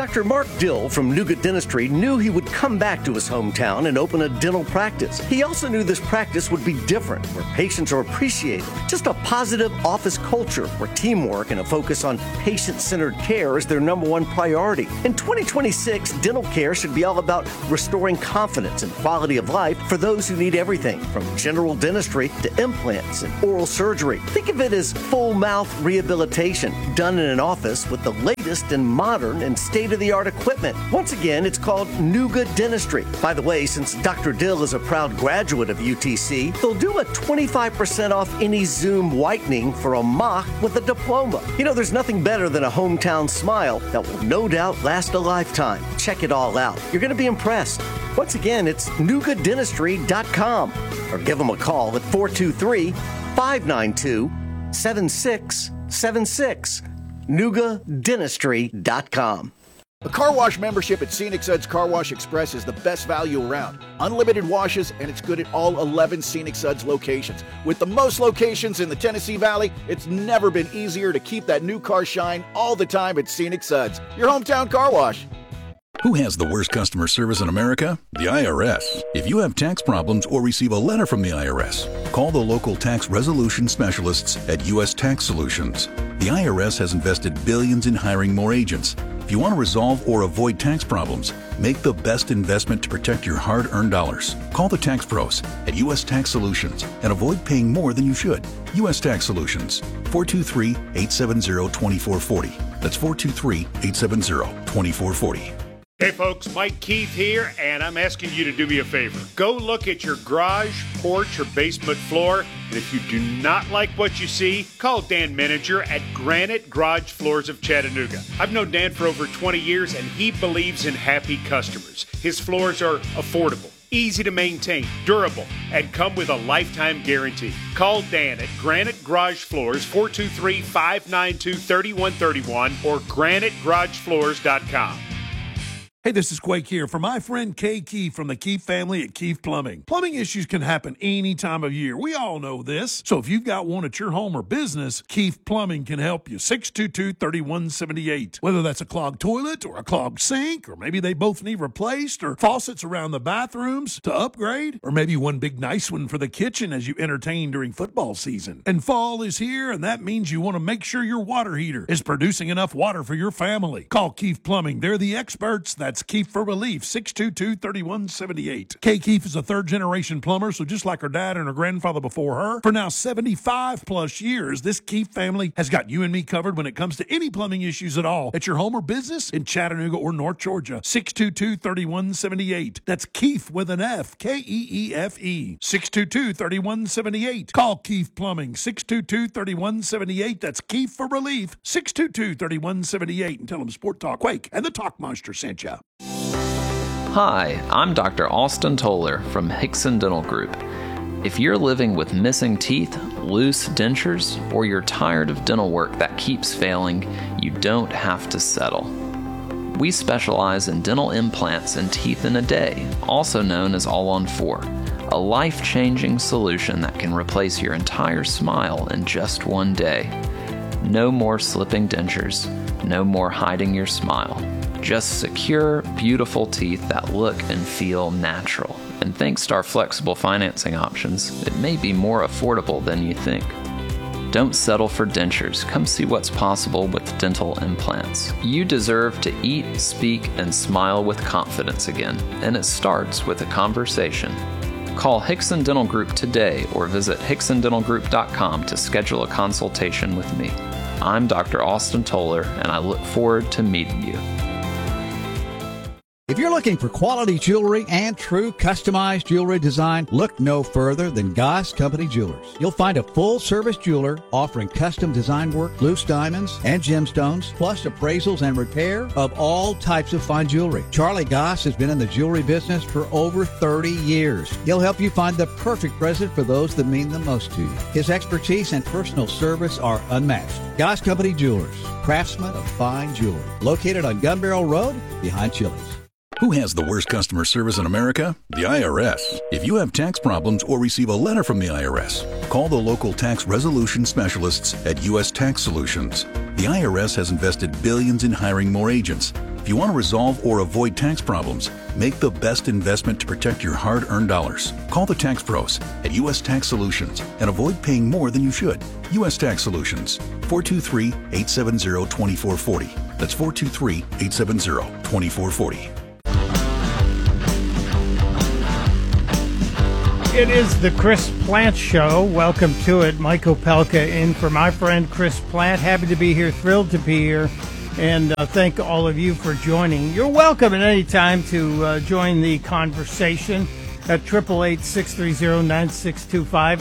Dr. Mark Dill from Nuga Dentistry knew he would come back to his hometown and open a dental practice. He also knew this practice would be different, where patients are appreciated. Just a positive office culture where teamwork and a focus on patient-centered care is their number one priority. In 2026, dental care should be all about restoring confidence and quality of life for those who need everything from general dentistry to implants and oral surgery. Think of it as full mouth rehabilitation done in an office with the latest and modern and state-of-the-art equipment. Once again, it's called Nuga Dentistry. By the way, since Dr. Dill is a proud graduate of UTC, they'll do a 25% off any Zoom whitening for a mock with a diploma. You know, there's nothing better than a hometown smile that will no doubt last a lifetime. Check it all out. You're going to be impressed. Once again, it's nugadentistry.com or give them a call at 423-592-7676. nugadentistry.com. A car wash membership at Scenic Suds Car Wash Express is the best value around. Unlimited washes, and it's good at all 11 Scenic Suds locations. With the most locations in the Tennessee Valley, it's never been easier to keep that new car shine all the time at Scenic Suds, your hometown car wash. Who has the worst customer service in America? The IRS. If you have tax problems or receive a letter from the IRS, call the local tax resolution specialists at U.S. Tax Solutions. The IRS has invested billions in hiring more agents. If you want to resolve or avoid tax problems, make the best investment to protect your hard-earned dollars. Call the tax pros at U.S. Tax Solutions and avoid paying more than you should. U.S. Tax Solutions, 423-870-2440. That's 423-870-2440. Hey folks, Mike Keith here, and I'm asking you to do me a favor. Go look at your garage, porch, or basement floor, and if you do not like what you see, call Dan Menninger at Granite Garage Floors of Chattanooga. I've known Dan for over 20 years, and he believes in happy customers. His floors are affordable, easy to maintain, durable, and come with a lifetime guarantee. Call Dan at Granite Garage Floors, 423-592-3131 or granitegaragefloors.com. Hey, this is Quake here for my friend Kay Keefe from the Keefe family at Keefe Plumbing. Plumbing issues can happen any time of year. We all know this. So if you've got one at your home or business, Keefe Plumbing can help you. 622-3178. Whether that's a clogged toilet or a clogged sink, or maybe they both need replaced, or faucets around the bathrooms to upgrade, or maybe one big nice one for the kitchen as you entertain during football season. And fall is here, and that means you want to make sure your water heater is producing enough water for your family. Call Keefe Plumbing. They're the experts. That's Keefe for Relief, 622-3178. Kay Keefe is a third-generation plumber, so just like her dad and her grandfather before her, for now 75-plus years, this Keefe family has got you and me covered when it comes to any plumbing issues at all at your home or business in Chattanooga or North Georgia. 622-3178. That's Keefe with an F, K-E-E-F-E. 622-3178. Call Keefe Plumbing, 622-3178. That's Keefe for Relief, 622-3178. And tell them Sport Talk Quake and the Talk Monster sent you. Hi, I'm Dr. Austin Toller from Hickson Dental Group. If you're living with missing teeth, loose dentures, or you're tired of dental work that keeps failing, you don't have to settle. We specialize in dental implants and teeth in a day, also known as All-on-4, a life-changing solution that can replace your entire smile in just one day. No more slipping dentures, no more hiding your smile. Just secure, beautiful teeth that look and feel natural. And thanks to our flexible financing options, it may be more affordable than you think. Don't settle for dentures. Come see what's possible with dental implants. You deserve to eat, speak, and smile with confidence again, and it starts with a conversation. Call Hickson Dental Group today or visit hicksondentalgroup.com to schedule a consultation with me. I'm Dr. Austin Toller, and I look forward to meeting you. If you're looking for quality jewelry and true customized jewelry design, look no further than Goss Company Jewelers. You'll find a full-service jeweler offering custom design work, loose diamonds, and gemstones, plus appraisals and repair of all types of fine jewelry. Charlie Goss has been in the jewelry business for over 30 years. He'll help you find the perfect present for those that mean the most to you. His expertise and personal service are unmatched. Goss Company Jewelers, craftsmen of fine jewelry. Located on Gun Barrel Road, behind Chili's. Who has the worst customer service in America? The IRS. If you have tax problems or receive a letter from the IRS, call the local tax resolution specialists at U.S. Tax Solutions. The IRS has invested billions in hiring more agents. If you want to resolve or avoid tax problems, make the best investment to protect your hard-earned dollars. Call the Tax Pros at U.S. Tax Solutions and avoid paying more than you should. U.S. Tax Solutions, 423-870-2440. That's 423-870-2440. It is the Chris Plante Show. Welcome to it. Mike Opelka in for my friend Chris Plante. Happy to be here, thrilled to be here, and thank all of you for joining. You're welcome at any time to join the conversation at 888-630-9625,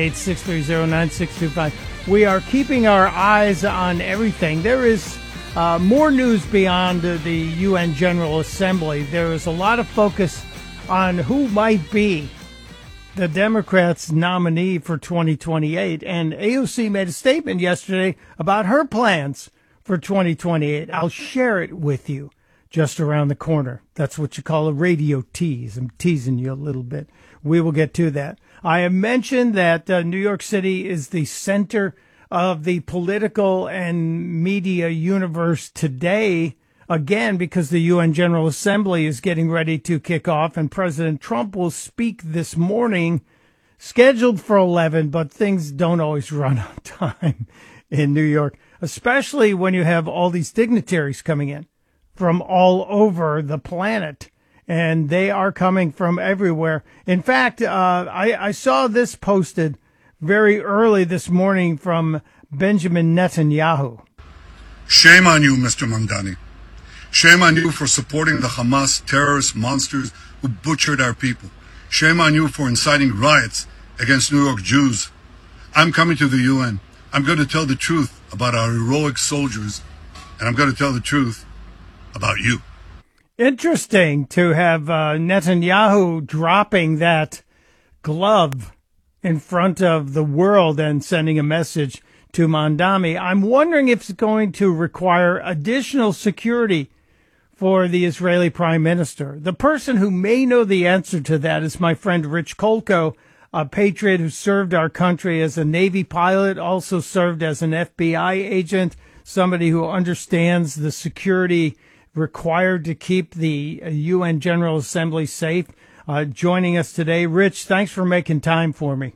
888-630-9625. We are keeping our eyes on everything. There is more news beyond the UN General Assembly. There is a lot of focus on who might be the Democrats' nominee for 2028. And AOC made a statement yesterday about her plans for 2028. I'll share it with you just around the corner. That's what you call a radio tease. I'm teasing you a little bit. We will get to that. I have mentioned that New York City is the center of the political and media universe today, again, because the UN General Assembly is getting ready to kick off, and President Trump will speak this morning, scheduled for 11, but things don't always run on time in New York, especially when you have all these dignitaries coming in from all over the planet, and they are coming from everywhere. In fact, I saw this posted very early this morning from Benjamin Netanyahu. Shame on you, Mr. Mamdani. Shame on you for supporting the Hamas terrorist monsters who butchered our people. Shame on you for inciting riots against New York Jews. I'm coming to the UN. I'm going to tell the truth about our heroic soldiers, and I'm going to tell the truth about you. Interesting to have Netanyahu dropping that glove in front of the world and sending a message to Mamdani. I'm wondering if it's going to require additional security for the Israeli prime minister. The person who may know the answer to that is my friend Rich Kolko, a patriot who served our country as a Navy pilot, also served as an FBI agent, somebody who understands the security required to keep the UN General Assembly safe. Joining us today. Rich, thanks for making time for me.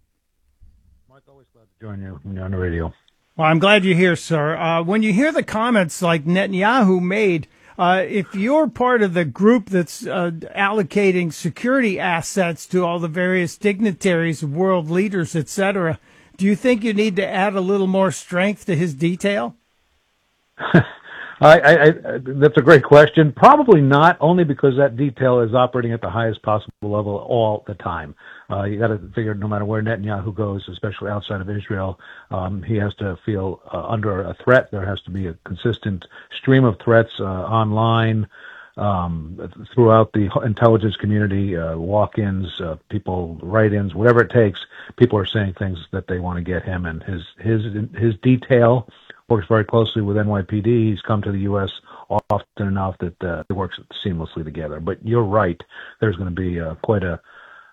Mike, always glad to join you on the radio. Well, I'm glad you're here, sir. When you hear the comments like Netanyahu made, if you're part of the group that's allocating security assets to all the various dignitaries, world leaders, etc., do you think you need to add a little more strength to his detail? That's a great question. Probably not, only because that detail is operating at the highest possible level all the time. You got to figure no matter where Netanyahu goes, especially outside of Israel, he has to feel under a threat. There has to be a consistent stream of threats online, throughout the intelligence community, walk-ins, people, write-ins, whatever it takes. People are saying things that they want to get him, and his detail works very closely with NYPD. He's come to the U.S. often enough that it works seamlessly together. But you're right. There's going to be quite a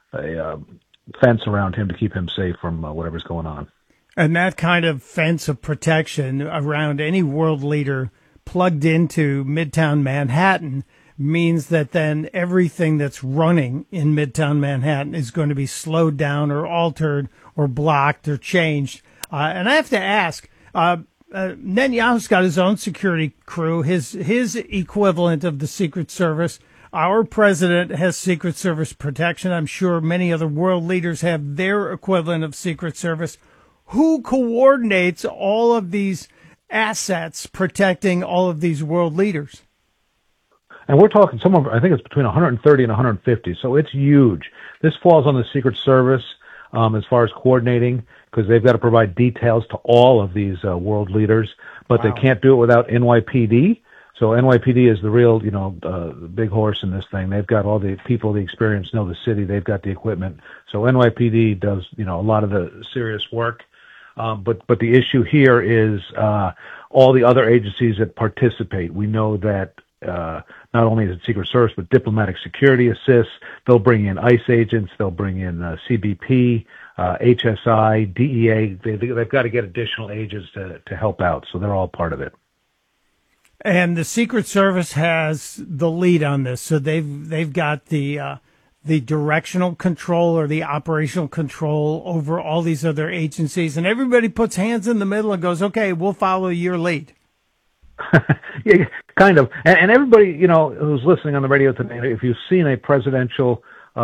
fence around him to keep him safe from whatever's going on. And that kind of fence of protection around any world leader plugged into Midtown Manhattan means that then everything that's running in Midtown Manhattan is going to be slowed down or altered or blocked or changed. And I have to ask, Netanyahu's got his own security crew, his equivalent of the Secret Service. Our president has Secret Service protection. I'm sure many other world leaders have their equivalent of Secret Service. Who coordinates all of these assets protecting all of these world leaders? And we're talking I think it's between 130 and 150, so it's huge. This falls on the Secret Service as far as coordinating, because they've got to provide details to all of these world leaders, but Wow. They can't do it without NYPD. So NYPD is the real, big horse in this thing. They've got all the people, the experience, know the city. They've got the equipment. So NYPD does, a lot of the serious work. But the issue here is all the other agencies that participate. We know that not only is it Secret Service, but diplomatic security assists. They'll bring in ICE agents. They'll bring in CBP, HSI, DEA. They've got to get additional agents to help out. So they're all part of it. And the Secret Service has the lead on this, so they've got the directional control or the operational control over all these other agencies, and everybody puts hands in the middle and goes, "Okay, we'll follow your lead." Yeah, kind of. And everybody, who's listening on the radio today, if you've seen a presidential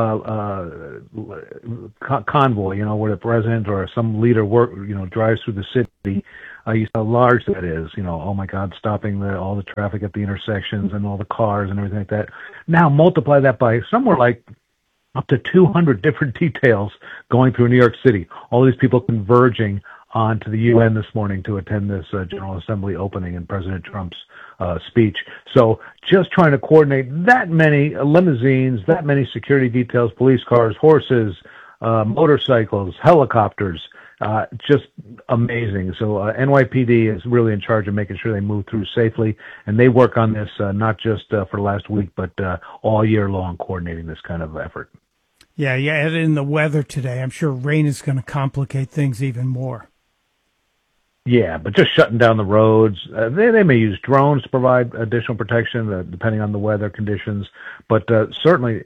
convoy, where the president or some leader drives through the city, you see how large that is. Oh my God, stopping all the traffic at the intersections and all the cars and everything like that. Now multiply that by somewhere like up to 200 different details going through New York City. All these people converging onto the UN this morning to attend this General Assembly opening and President Trump's speech. So just trying to coordinate that many limousines, that many security details, police cars, horses, motorcycles, helicopters, just amazing. So NYPD is really in charge of making sure they move through safely, and they work on this not just for last week, but all year long, coordinating this kind of effort. Yeah, add in the weather today. I'm sure rain is going to complicate things even more. Yeah, but just shutting down the roads. They may use drones to provide additional protection, depending on the weather conditions. But certainly,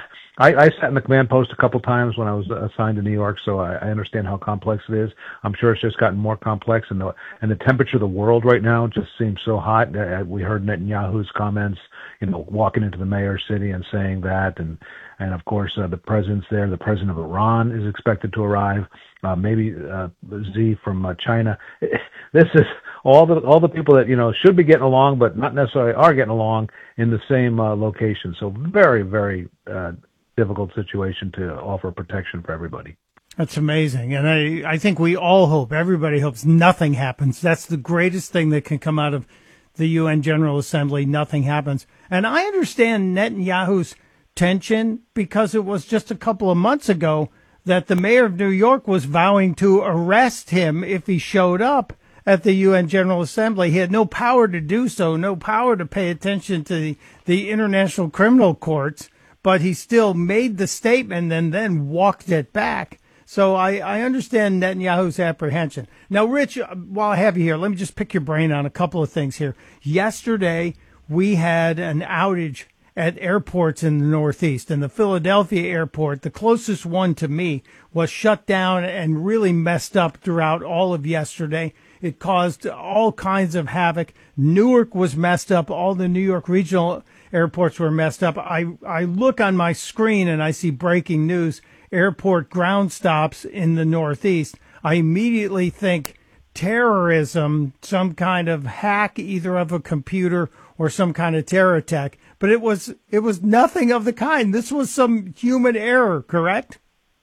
I sat in the command post a couple times when I was assigned to New York, so I understand how complex it is. I'm sure it's just gotten more complex, and the temperature of the world right now just seems so hot. We heard Netanyahu's comments, walking into the mayor's city and saying that, and of course the president's there. The president of Iran is expected to arrive. Maybe Z from China. This is all the people that should be getting along, but not necessarily are getting along in the same location. So very, very difficult situation to offer protection for everybody. That's amazing, and I think we all hope, everybody hopes, nothing happens. That's the greatest thing that can come out of the UN General Assembly. Nothing happens, and I understand Netanyahu's tension because it was just a couple of months ago that the mayor of New York was vowing to arrest him if he showed up at the UN General Assembly. He had no power to do so, no power to pay attention to the International Criminal Courts, but he still made the statement and then walked it back. So I understand Netanyahu's apprehension. Now, Rich, while I have you here, let me just pick your brain on a couple of things here. Yesterday, we had an outage at airports in the Northeast, and the Philadelphia airport, the closest one to me, was shut down and really messed up throughout all of yesterday. It caused all kinds of havoc. Newark was messed up. All the New York regional airports were messed up. I look on my screen and I see breaking news, airport ground stops in the Northeast. I immediately think terrorism, some kind of hack either of a computer or some kind of terror attack. But it was nothing of the kind. This was some human error, correct?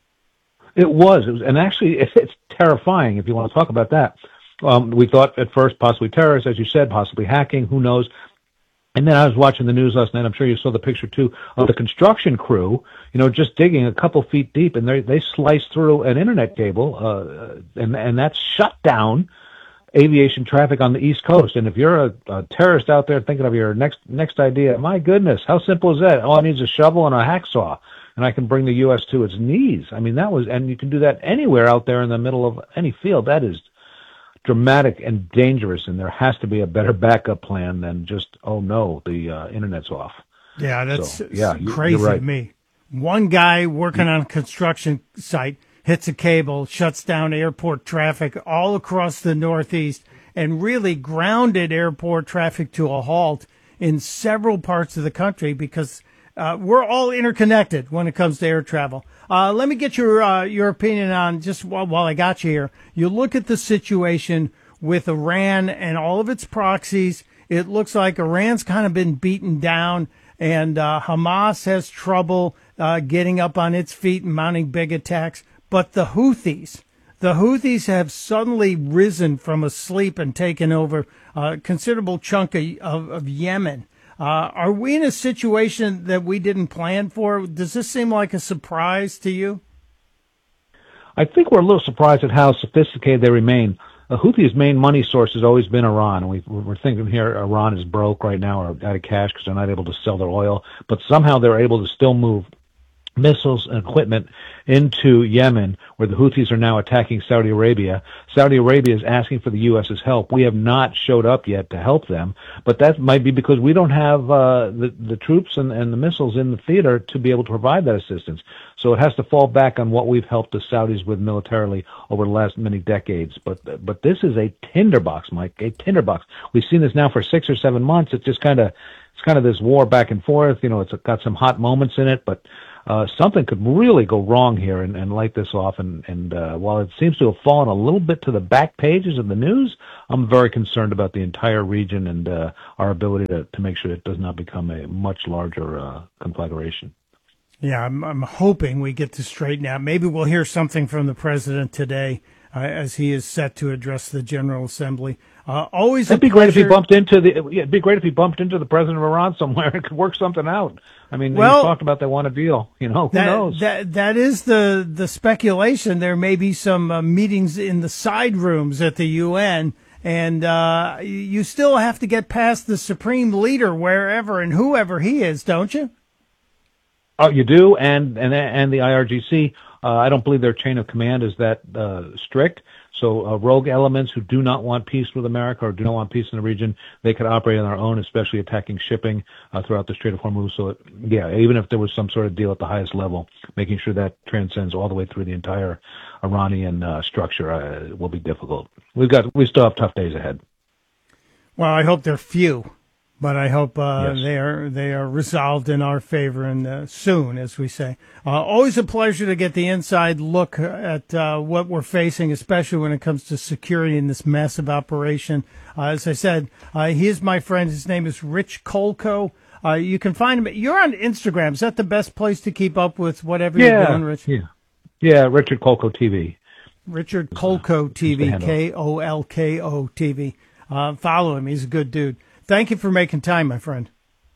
It was, and actually it's terrifying if you want to talk about that. We thought at first possibly terrorists, as you said, possibly hacking, who knows. And then I was watching the news last night, I'm sure you saw the picture too, of the construction crew, just digging a couple feet deep, and they sliced through an internet cable, and that's shut down aviation traffic on the East Coast. And if you're a terrorist out there thinking of your next idea, my goodness, how simple is that? All I need is a shovel and a hacksaw, and I can bring the U.S. to its knees. I mean, and you can do that anywhere out there in the middle of any field. That is dramatic and dangerous, and there has to be a better backup plan than just, oh no, the internet's off. Yeah, that's you're crazy right. to me. One guy working on a construction site hits a cable, shuts down airport traffic all across the Northeast, and really grounded airport traffic to a halt in several parts of the country because we're all interconnected when it comes to air travel. Let me get your opinion on, just while I got you here. You look at the situation with Iran and all of its proxies. It looks like Iran's kind of been beaten down, and Hamas has trouble getting up on its feet and mounting big attacks. But the Houthis have suddenly risen from asleep and taken over a considerable chunk of Yemen. Are we in a situation that we didn't plan for? Does this seem like a surprise to you? I think we're a little surprised at how sophisticated they remain. Houthis' main money source has always been Iran. We're thinking here Iran is broke right now or out of cash because they're not able to sell their oil, but somehow they're able to still move missiles and equipment into Yemen, where the Houthis are now attacking Saudi Arabia. Saudi Arabia is asking for the U.S.'s help. We have not showed up yet to help them, but that might be because we don't have the troops and the missiles in the theater to be able to provide that assistance. So it has to fall back on what we've helped the Saudis with militarily over the last many decades. But this is a tinderbox, Mike, a tinderbox. We've seen this now for 6 or 7 months. It's kind of this war back and forth. It's got some hot moments in it, but something could really go wrong here and light this off. And while it seems to have fallen a little bit to the back pages of the news, I'm very concerned about the entire region and our ability to make sure it does not become a much larger conflagration. Yeah, I'm hoping we get this straightened out. Maybe we'll hear something from the president today as he is set to address the General Assembly. Always it'd be great if he bumped into the president of Iran somewhere and could work something out. I mean, well, he talked about they want a deal. Who knows? That is the speculation. There may be some meetings in the side rooms at the UN, and you still have to get past the supreme leader wherever and whoever he is, don't you? Oh, you do, and the IRGC. I don't believe their chain of command is that strict. So rogue elements who do not want peace with America or do not want peace in the region, they could operate on their own, especially attacking shipping throughout the Strait of Hormuz. So, even if there was some sort of deal at the highest level, making sure that transcends all the way through the entire Iranian structure will be difficult. We still have tough days ahead. Well, I hope they're few. But I hope yes. they are resolved in our favor and soon, as we say. Always a pleasure to get the inside look at what we're facing, especially when it comes to security in this massive operation. As I said, he is my friend. His name is Rich Kolko. You can find him. You're on Instagram. Is that the best place to keep up with whatever you're doing, Rich? Yeah, Richard Kolko TV. Richard Kolko TV, Kolko TV. Follow him. He's a good dude. Thank you for making time, my friend.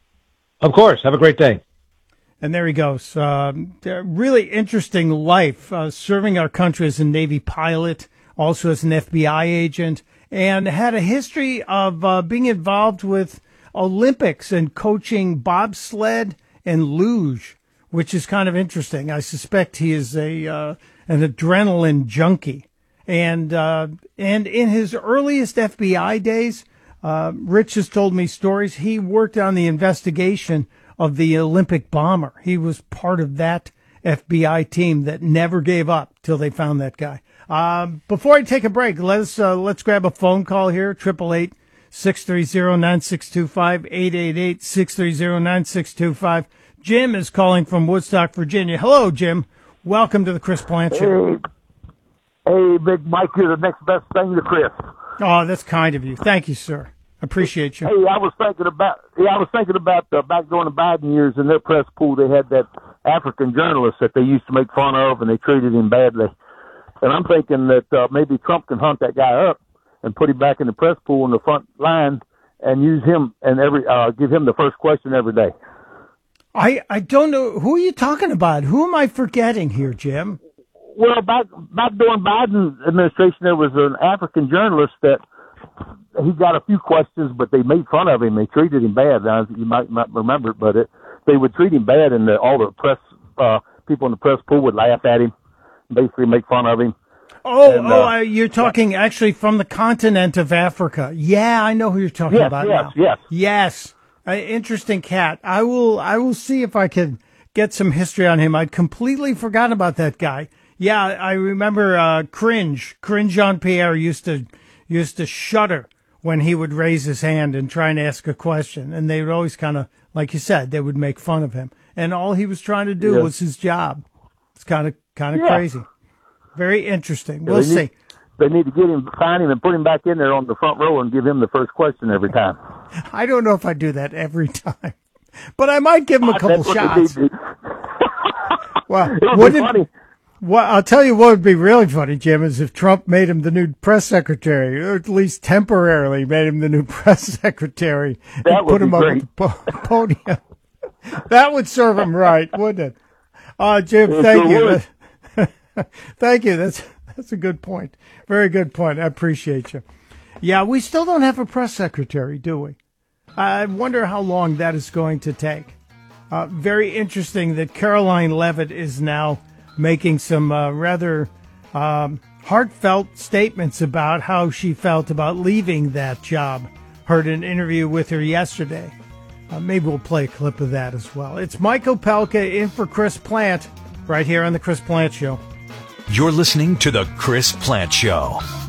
Of course. Have a great day. And there he goes. Really interesting life, serving our country as a Navy pilot, also as an FBI agent, and had a history of being involved with Olympics and coaching bobsled and luge, which is kind of interesting. I suspect he is an adrenaline junkie. And in his earliest FBI days, Rich has told me stories. He worked on the investigation of the Olympic bomber. He was part of that FBI team that never gave up till they found that guy. Before I take a break, let's grab a phone call here. 888-630-9625, 888-630-9625. Jim is calling from Woodstock, Virginia. Hello, Jim. Welcome to the Chris Plante Show. Hey, Big Mike, you're the next best thing to Chris. Oh, that's kind of you. Thank you, sir. Appreciate you. Hey, I was thinking about back during the Biden years in their press pool, they had that African journalist that they used to make fun of, and they treated him badly. And I'm thinking that maybe Trump can hunt that guy up and put him back in the press pool in the front line and use him and give him the first question every day. I don't know. Who are you talking about? Who am I forgetting here, Jim? Well, back during Biden's administration, there was an African journalist that he got a few questions, but they made fun of him. They treated him bad. Now, you might not remember it, but they would treat him bad, and all the press people in the press pool would laugh at him, basically make fun of him. You're talking actually from the continent of Africa. Yeah, I know who you're talking about now. Yes. Interesting cat. I will see if I can get some history on him. I'd completely forgotten about that guy. Yeah, I remember Cringe Jean-Pierre used to shudder when he would raise his hand and try and ask a question. And they would always kind of, like you said, they would make fun of him. And all he was trying to do was his job. It's kind of crazy. Very interesting. We'll see. They need to find him and put him back in there on the front row and give him the first question every time. I don't know if I do that every time, but I might give him a couple shots. Well, wouldn't it be funny? Well, I'll tell you what would be really funny, Jim, is if Trump made him the new press secretary, or at least temporarily made him the new press secretary, and put him up at the podium. That would serve him right, wouldn't it? Jim, thank you. Thank you. That's a good point. Very good point. I appreciate you. Yeah, we still don't have a press secretary, do we? I wonder how long that is going to take. Very interesting that Caroline Leavitt is now making some rather heartfelt statements about how she felt about leaving that job. Heard an interview with her yesterday. Maybe we'll play a clip of that as well. It's Mike Opelka in for Chris Plant right here on The Chris Plant Show. You're listening to The Chris Plant Show.